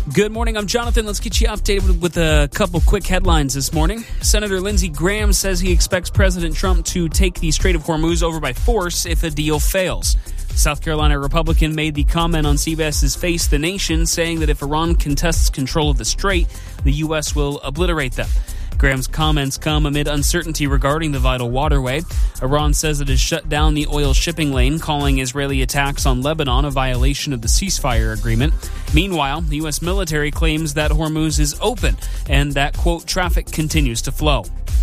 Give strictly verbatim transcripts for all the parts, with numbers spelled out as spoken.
Good morning, I'm Jonathan. Let's get you updated with a couple quick headlines this morning. Senator Lindsey Graham says he expects President Trump to take the Strait of Hormuz over by force if a deal fails. South Carolina Republican made the comment on CBS's Face the Nation, saying that if Iran contests control of the strait, the U S will obliterate them. Graham's comments come amid uncertainty regarding the vital waterway. Iran says it has shut down the oil shipping lane, calling Israeli attacks on Lebanon a violation of the ceasefire agreement. Meanwhile, the U S military claims that Hormuz is open and that, quote, traffic continues to flow.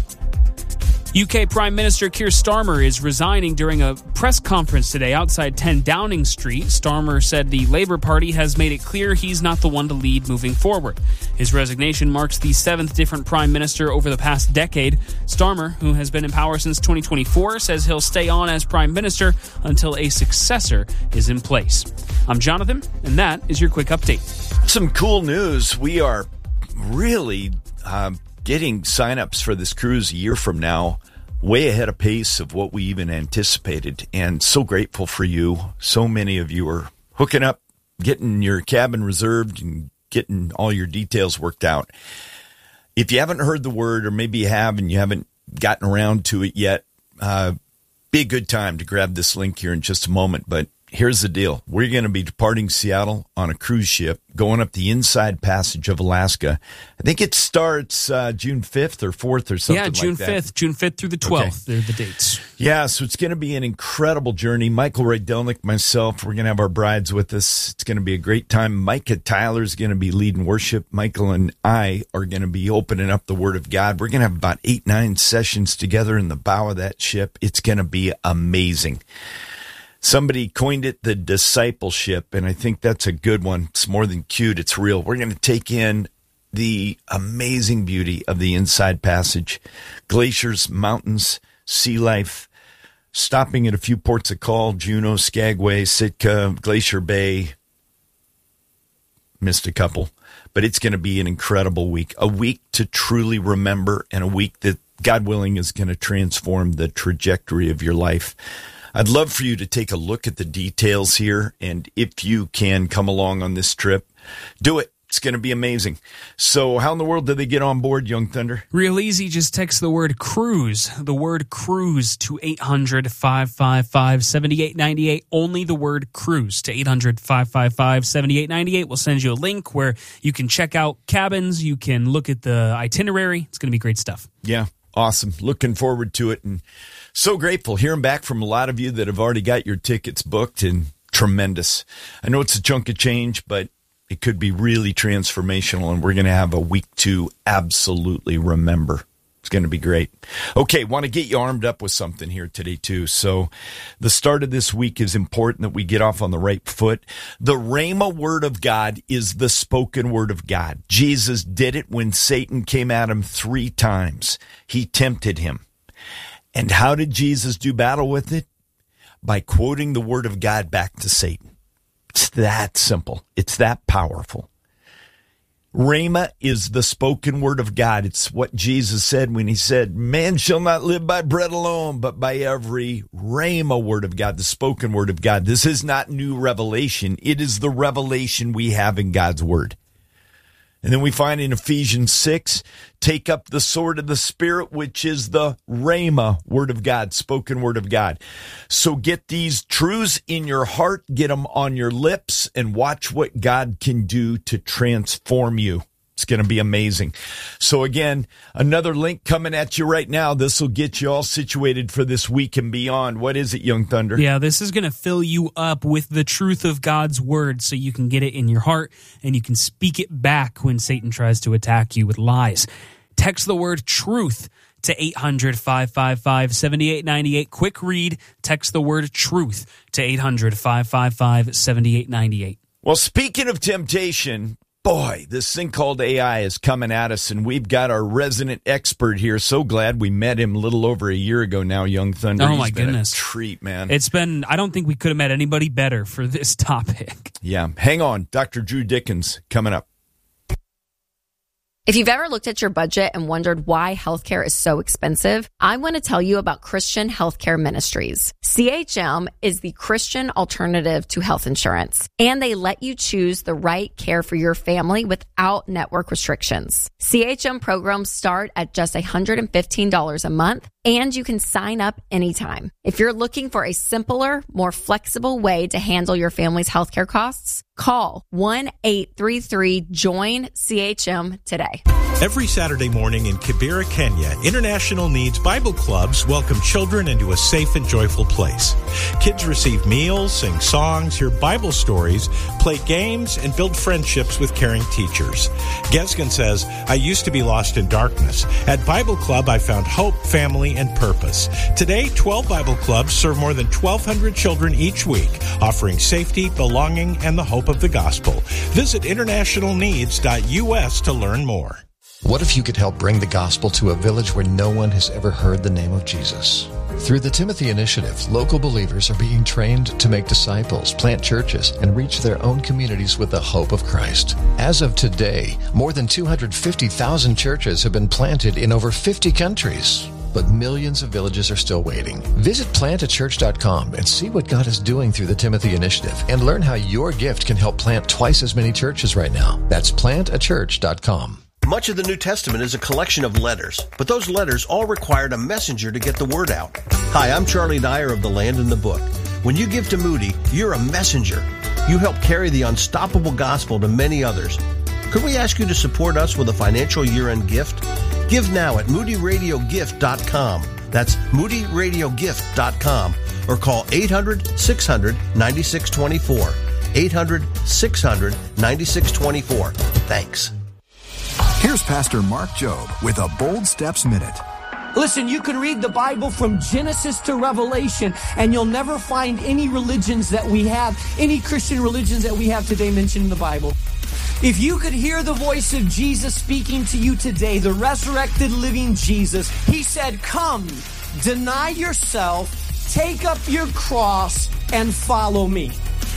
U K Prime Minister Keir Starmer is resigning during a press conference today outside ten Downing Street. Starmer said the Labour Party has made it clear he's not the one to lead moving forward. His resignation marks the seventh different Prime Minister over the past decade. Starmer, who has been in power since twenty twenty-four, says he'll stay on as Prime Minister until a successor is in place. I'm Jonathan, and that is your quick update. Some cool news. We are really uh, getting signups for this cruise a year from now, way ahead of pace of what we even anticipated, and so grateful for you. So many of you are hooking up, getting your cabin reserved, and getting all your details worked out. If you haven't heard the word, or maybe you have and you haven't gotten around to it yet, uh, be a good time to grab this link here in just a moment. But here's the deal. We're going to be departing Seattle on a cruise ship, going up the Inside Passage of Alaska. I think it starts uh, June fifth or fourth or something like that. Yeah, June fifth. June fifth through the twelfth. Okay. They're the dates. Yeah, so it's going to be an incredible journey. Michael Rydelnik, myself, we're going to have our brides with us. It's going to be a great time. Micah Tyler's going to be leading worship. Michael and I are going to be opening up the Word of God. We're going to have about eight, nine sessions together in the bow of that ship. It's going to be amazing. Somebody coined it the discipleship, and I think that's a good one. It's more than cute. It's real. We're going to take in the amazing beauty of the Inside Passage, glaciers, mountains, sea life, stopping at a few ports of call, Juneau, Skagway, Sitka, Glacier Bay. Missed a couple. But it's going to be an incredible week, a week to truly remember, and a week that, God willing, is going to transform the trajectory of your life. I'd love for you to take a look at the details here, and if you can come along on this trip, do it. It's going to be amazing. So how in the world do they get on board, Young Thunder? Real easy. Just text the word cruise, the word cruise to eight hundred, five five five, seven eight nine eight. Only the word cruise to eight hundred, five five five, seven eight nine eight. We'll send you a link where you can check out cabins. You can look at the itinerary. It's going to be great stuff. Yeah. Awesome. Looking forward to it, and so grateful hearing back from a lot of you that have already got your tickets booked, and tremendous. I know it's a chunk of change, but it could be really transformational, and we're going to have a week to absolutely remember. It's going to be great. Okay, want to get you armed up with something here today, too. So the start of this week is important that we get off on the right foot. The Rhema word of God is the spoken word of God. Jesus did it when Satan came at him three times. He tempted him. And how did Jesus do battle with it? By quoting the word of God back to Satan. It's that simple. It's that powerful. Rhema is the spoken word of God. It's what Jesus said when he said, man shall not live by bread alone, but by every Rhema word of God, the spoken word of God. This is not new revelation. It is the revelation we have in God's word. And then we find in Ephesians six, take up the sword of the Spirit, which is the Rhema word of God, spoken word of God. So get these truths in your heart, get them on your lips, and watch what God can do to transform you. It's going to be amazing. So again, another link coming at you right now. This will get you all situated for this week and beyond. What is it, Young Thunder? Yeah, this is going to fill you up with the truth of God's word so you can get it in your heart and you can speak it back when Satan tries to attack you with lies. Text the word truth to eight hundred, five five five, seven eight nine eight. Quick read. Text the word truth to eight hundred, five five five, seven eight nine eight. Well, speaking of temptation, boy, this thing called A I is coming at us, and we've got our resident expert here. So glad we met him a little over a year ago now, Young Thunder. Oh, He's my been goodness. A treat, man. It's been, I don't think we could have met anybody better for this topic. Yeah. Hang on. Doctor Drew Dickens coming up. If you've ever looked at your budget and wondered why healthcare is so expensive, I want to tell you about Christian Healthcare Ministries. C H M is the Christian alternative to health insurance, and they let you choose the right care for your family without network restrictions. C H M programs start at just one hundred fifteen dollars a month, and you can sign up anytime. If you're looking for a simpler, more flexible way to handle your family's healthcare costs, call one eight three three join C H M today. Every Saturday morning in Kibera, Kenya, International Needs Bible Clubs welcome children into a safe and joyful place. Kids receive meals, sing songs, hear Bible stories, play games, and build friendships with caring teachers. Gesgen says, I used to be lost in darkness. At Bible Club, I found hope, family, and purpose. Today, twelve Bible Clubs serve more than twelve hundred children each week, offering safety, belonging, and the hope of the gospel. Visit international needs dot U S to learn more. What if you could help bring the gospel to a village where no one has ever heard the name of Jesus? Through the Timothy Initiative, local believers are being trained to make disciples, plant churches, and reach their own communities with the hope of Christ. As of today, more than two hundred fifty thousand churches have been planted in over fifty countries. But millions of villages are still waiting. Visit plant a church dot com and see what God is doing through the Timothy Initiative and learn how your gift can help plant twice as many churches right now. That's plant a church dot com. Much of the New Testament is a collection of letters, but those letters all required a messenger to get the word out. Hi, I'm Charlie Dyer of The Land and the Book. When you give to Moody, you're a messenger. You help carry the unstoppable gospel to many others. Could we ask you to support us with a financial year-end gift? Give now at moody radio gift dot com. That's moody radio gift dot com. Or call eight hundred, six hundred, ninety-six twenty-four. eight hundred, six hundred, ninety-six twenty-four. Thanks. Here's Pastor Mark Jobe with a Bold Steps Minute. Listen, you can read the Bible from Genesis to Revelation, and you'll never find any religions that we have, any Christian religions that we have today mentioned in the Bible. If you could hear the voice of Jesus speaking to you today, the resurrected living Jesus, he said, come, deny yourself, take up your cross, and follow me.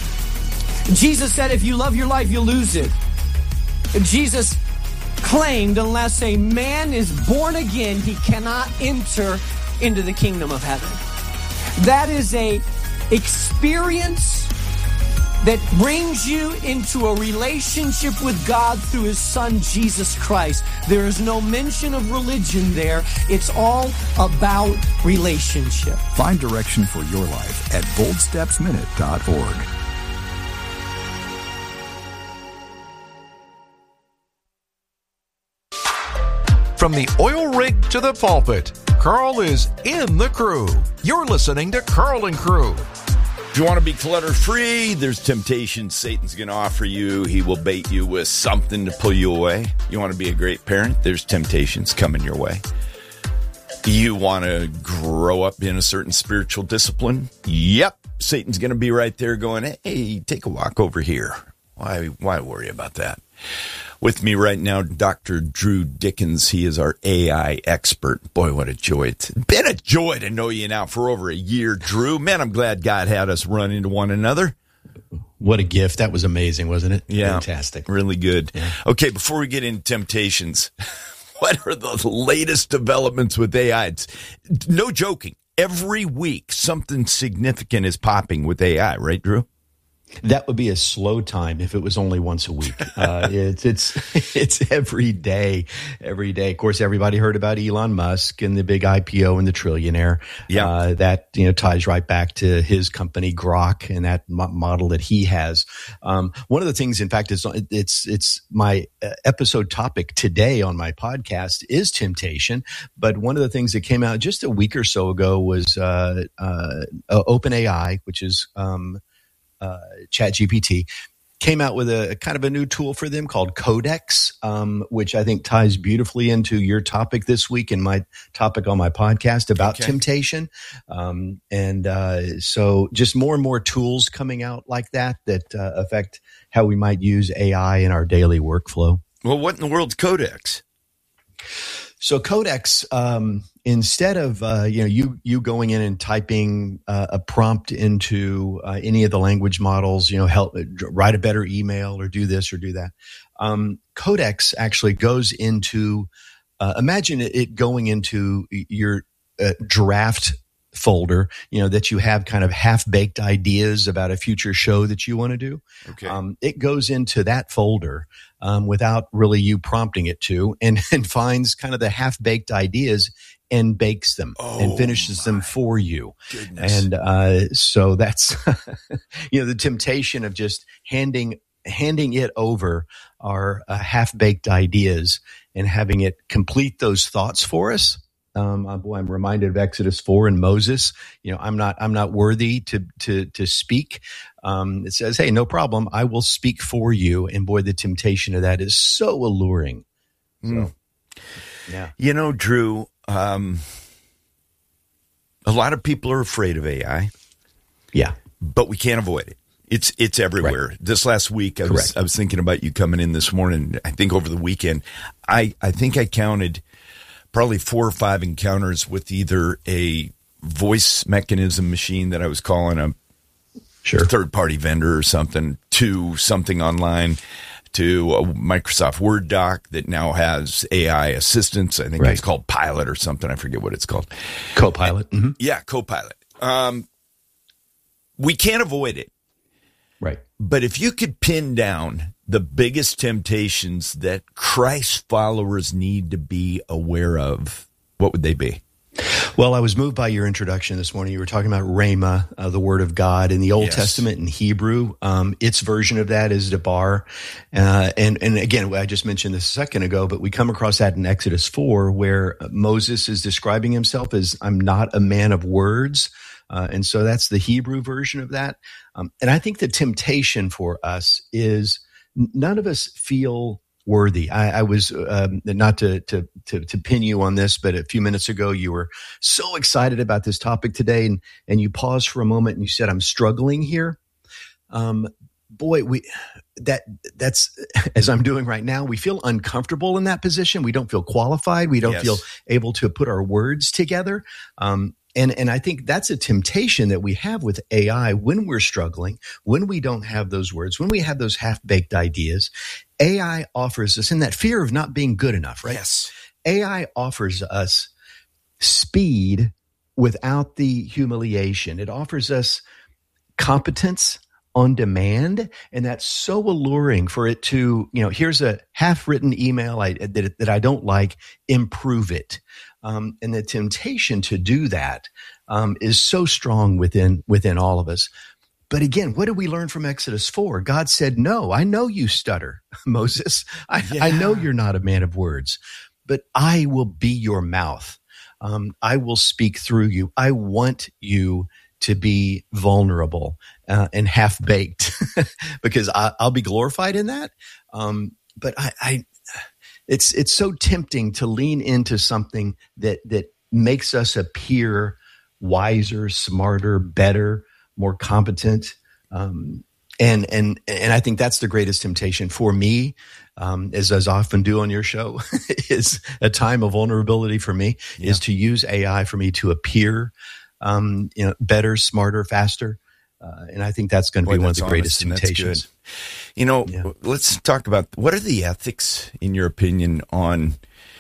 Jesus said, if you love your life, you'll lose it. Jesus claimed unless a man is born again, he cannot enter into the kingdom of heaven. That is a experience that brings you into a relationship with God through his son, Jesus Christ. There is no mention of religion there. It's all about relationship. Find direction for your life at bold steps minute dot org. From the oil rig to the pulpit, Carl is in the crew. You're listening to Carl and Crew. If you want to be clutter-free, there's temptation Satan's going to offer you. He will bait you with something to pull you away. You want to be a great parent, there's temptations coming your way. You want to grow up in a certain spiritual discipline? Yep, Satan's going to be right there going, hey, take a walk over here. Why, why worry about that? With me right now, Doctor Drew Dickens. He is our A I expert. Boy, what a joy. It's been a joy to know you now for over a year, Drew. Man, I'm glad God had us run into one another. What a gift. That was amazing, wasn't it? Yeah. Fantastic. Really good. Yeah. Okay, before we get into temptations, what are the latest developments with A I? It's, no joking. Every week, something significant is popping with A I, right, Drew? That would be a slow time if it was only once a week. Uh, it's it's it's every day, every day. Of course, everybody heard about Elon Musk and the big I P O and the trillionaire. Yeah, uh, that you know ties right back to his company Grok and that mo- model that he has. Um, one of the things, in fact, is it's it's my episode topic today on my podcast is temptation. But one of the things that came out just a week or so ago was uh, uh, OpenAI, which is um, Uh, ChatGPT, came out with a, a kind of a new tool for them called Codex, um, which I think ties beautifully into your topic this week and my topic on my podcast about okay. temptation. Um, and uh, so just more and more tools coming out like that that uh, affect how we might use A I in our daily workflow. Well, what in the world's Codex? So Codex, um, instead of uh, you know you you going in and typing uh, a prompt into uh, any of the language models, you know, help write a better email or do this or do that, um, Codex actually goes into uh, imagine it going into your uh, draft folder, you know, that you have kind of half-baked ideas about a future show that you want to do. Okay. Um, it goes into that folder um, without really you prompting it to, and, and finds kind of the half-baked ideas and bakes them oh, and finishes them for you. Goodness. And uh, so that's, you know, the temptation of just handing handing it over our uh, half-baked ideas and having it complete those thoughts for us. Um, uh, boy, I'm reminded of Exodus four and Moses. You know, I'm not, I'm not worthy to, to, to speak. Um, it says, "Hey, no problem. I will speak for you." And boy, the temptation of that is so alluring. So, mm. yeah. You know, Drew, um, a lot of people are afraid of A I. Yeah. But we can't avoid it. It's, it's everywhere. Right. This last week, I was, Correct. I was thinking about you coming in this morning. I think over the weekend, I, I think I counted probably four or five encounters with either a voice mechanism machine that I was calling a sure. third-party vendor or something, to something online, to a Microsoft Word doc that now has A I assistance. I think right. it's called Pilot or something. I forget what it's called. Copilot. Mm-hmm. Yeah, Copilot. Um, we can't avoid it. Right. But if you could pin down the biggest temptations that Christ followers need to be aware of, what would they be? Well, I was moved by your introduction this morning. You were talking about Rhema, uh, the Word of God in the Old yes. Testament in Hebrew. Um, its version of that is Debar. Uh, and, and again, I just mentioned this a second ago, but we come across that in Exodus four, where Moses is describing himself as, "I'm not a man of words." Uh, and so that's the Hebrew version of that. Um, and I think the temptation for us is none of us feel worthy. I, I was um, not to, to to to pin you on this, but a few minutes ago you were so excited about this topic today, and and you paused for a moment and you said, "I'm struggling here." Um, boy, we that that's as I'm doing right now. We feel uncomfortable in that position. We don't feel qualified. We don't yes. feel able to put our words together. Um, And and I think that's a temptation that we have with A I when we're struggling, when we don't have those words, when we have those half-baked ideas. A I offers us, in that fear of not being good enough, right? Yes. A I offers us speed without the humiliation. It offers us competence on demand, and that's so alluring for it to, you know, here's a half-written email I, that, that I don't like, improve it. Um, and the temptation to do that um, is so strong within within all of us. But again, what did we learn from Exodus four? God said, "No, I know you stutter, Moses. I, yeah. I know you're not a man of words, but I will be your mouth. Um, I will speak through you. I want you to be vulnerable uh, and half-baked because I, I'll be glorified in that." Um, but I, I It's it's so tempting to lean into something that that makes us appear wiser, smarter, better, more competent, um, and and and I think that's the greatest temptation for me, um, as as I often do on your show, is a time of vulnerability for me yeah. is to use A I for me to appear, um, you know, better, smarter, faster. Uh, and I think that's going to be Boy, one of the greatest honest, temptations. You know, yeah. let's talk about, what are the ethics, in your opinion, on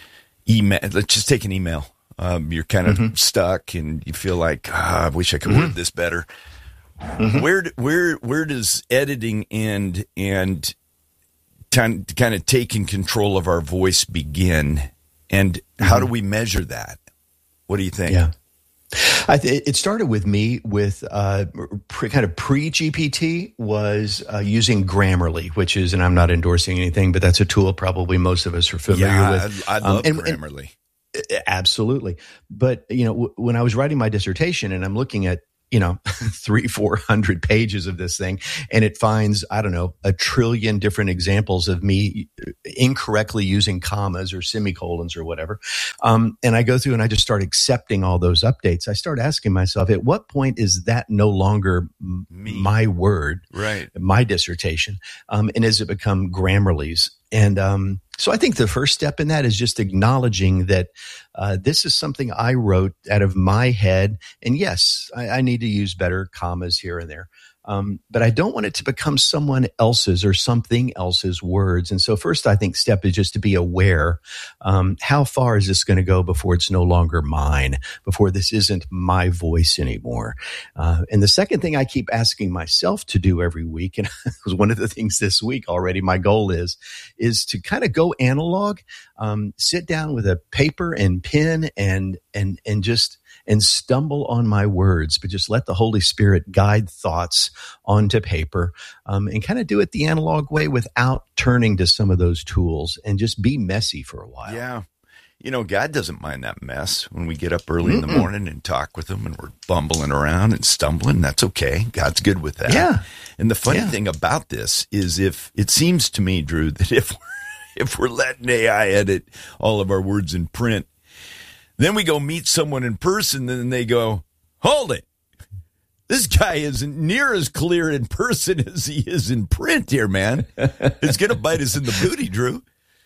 email? Let's just take an email. Um, you're kind of mm-hmm. stuck and you feel like, ah, I wish I could mm-hmm. word this better. Mm-hmm. Where, where, where does editing end and kind kind of taking control of our voice begin? And mm-hmm. how do we measure that? What do you think? Yeah. I th- it started with me with uh, pre- kind of pre-G P T was uh, using Grammarly, which is, and I'm not endorsing anything, but that's a tool probably most of us are familiar yeah, with. I, I love um, and, And, Grammarly. absolutely. But, you know, w- when I was writing my dissertation and I'm looking at, you know, three, four hundred pages of this thing, and it finds, I don't know, a trillion different examples of me incorrectly using commas or semicolons or whatever. Um, and I go through and I just start accepting all those updates. I start asking myself, at what point is that no longer me. my word, right? My dissertation? Um, and has it become Grammarly's? and um, so I think the first step in that is just acknowledging that uh, this is something I wrote out of my head. And yes, I, I need to use better commas here and there. Um, but I don't want it to become someone else's or something else's words. And so first, I think step is just to be aware. Um, how far is this going to go before it's no longer mine, before this isn't my voice anymore? Uh, and the second thing I keep asking myself to do every week, and it was one of the things this week already, my goal is, is to kind of go analog, um, sit down with a paper and pen and, and, and just, and stumble on my words, but just let the Holy Spirit guide thoughts onto paper, um, and kind of do it the analog way without turning to some of those tools, and just be messy for a while. Yeah. You know, God doesn't mind that mess when we get up early Mm-mm. in the morning and talk with him and we're bumbling around and stumbling. That's okay. God's good with that. Yeah. And the funny yeah. thing about this is if it seems to me, Drew, that if we're, if we're letting A I edit all of our words in print, then we go meet someone in person, and they go, hold it. This guy isn't near as clear in person as he is in print here, man. It's going to bite us in the booty, Drew.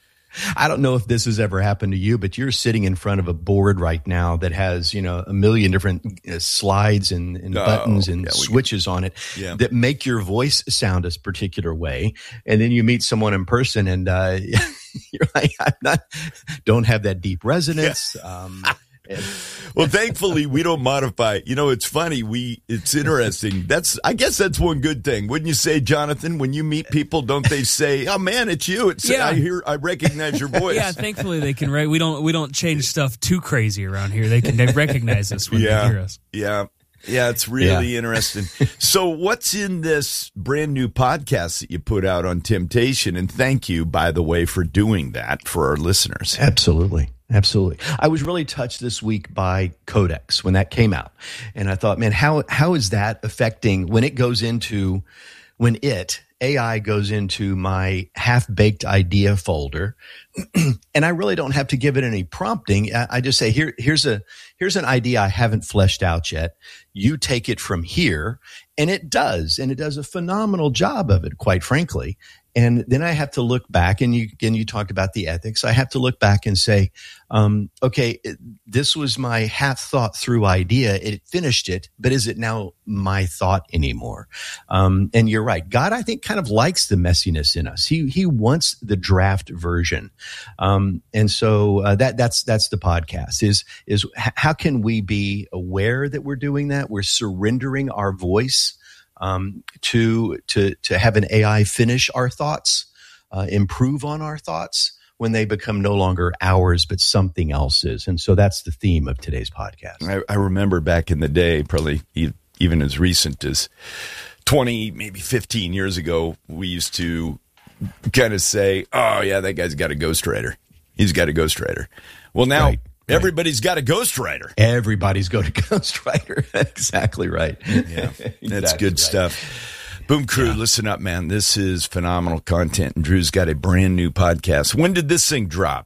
I don't know if this has ever happened to you, but you're sitting in front of a board right now that has, you know, a million different uh, slides and, and oh, buttons and yeah, switches can. on it yeah. that make your voice sound a particular way. And then you meet someone in person and uh, you're like, I'm not, don't have that deep resonance. Yeah. Um, well, thankfully, we don't modify. You know, it's funny. We it's interesting. That's I guess that's one good thing, wouldn't you say, Jonathan? When you meet people, don't they say, "Oh man, it's you"? It's yeah. I hear, I recognize your voice. Yeah, thankfully they can. Right, we don't we don't change stuff too crazy around here. They can they recognize us when yeah. they hear us. Yeah. Yeah, it's really yeah. interesting. So what's in this brand new podcast that you put out on temptation? And thank you, by the way, for doing that for our listeners. Absolutely. Absolutely. I was really touched this week by Codex when that came out. And I thought, man, how how is that affecting when it goes into, when it, A I goes into my half-baked idea folder, and I really don't have to give it any prompting. I just say, here, here's a here's an idea I haven't fleshed out yet. You take it from here, and it does, and it does a phenomenal job of it, quite frankly. And then I have to look back, and you again, you talked about the ethics. I have to look back and say, um, okay, it, this was my half thought through idea. It finished it, but is it now my thought anymore? Um, and you're right. God, I think, kind of likes the messiness in us. He he wants the draft version. Um, and so uh, that that's that's the podcast. Is is how can we be aware that we're doing that? We're surrendering our voice. Um, to to to have an A I finish our thoughts, uh, improve on our thoughts when they become no longer ours, but something else's. And so that's the theme of today's podcast. I, I remember back in the day, probably even as recent as twenty, maybe fifteen years ago, we used to kind of say, oh, yeah, that guy's got a ghostwriter. He's got a ghostwriter. Well, now... Right. Everybody's got a ghostwriter. Everybody's got a ghostwriter. Exactly right. Yeah, that's exactly good right. stuff. Boom Crew, yeah. Listen up, man. This is phenomenal content, and Drew's got a brand new podcast. When did this thing drop?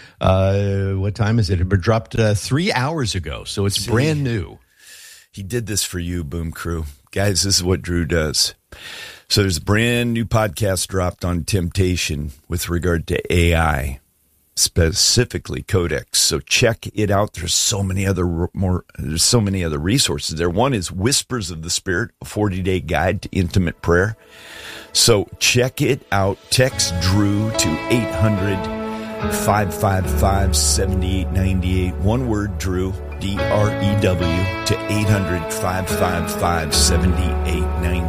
Uh, what time is it? It dropped uh, three hours ago, so it's See, brand new. He did this for you, Boom Crew. Guys, this is what Drew does. So there's a brand new podcast dropped on temptation with regard to A I. Specifically Codex. So check it out. There's so many other more, there's so many other resources there. One is Whispers of the Spirit, a forty-day guide to intimate prayer. So check it out. Text Drew to eight hundred, five five five, seven eight nine eight. One word, Drew, D R E W, to eight hundred, five five five, seven eight nine eight.